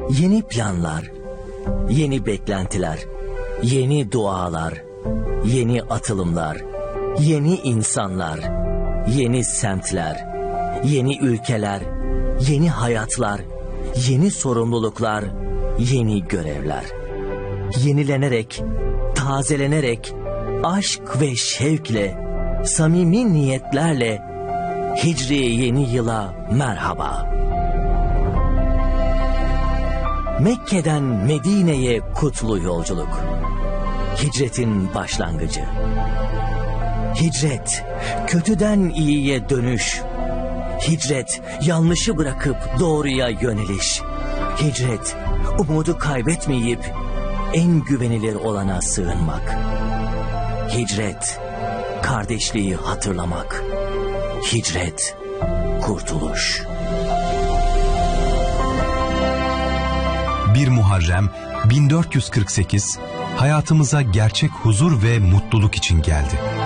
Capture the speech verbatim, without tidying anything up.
Yeni planlar, yeni beklentiler, yeni dualar, yeni atılımlar, yeni insanlar, yeni semtler, yeni ülkeler, yeni hayatlar, yeni sorumluluklar, yeni görevler. Yenilenerek, tazelenerek, aşk ve şevkle, samimi niyetlerle Hicri yeni yıla merhaba. Mekke'den Medine'ye kutlu yolculuk. Hicretin başlangıcı. Hicret, kötüden iyiye dönüş. Hicret, yanlışı bırakıp doğruya yöneliş. Hicret, umudu kaybetmeyip en güvenilir olana sığınmak. Hicret, kardeşliği hatırlamak. Hicret, kurtuluş. bir Muharrem bin dört yüz kırk sekiz hayatımıza gerçek huzur ve mutluluk için geldi.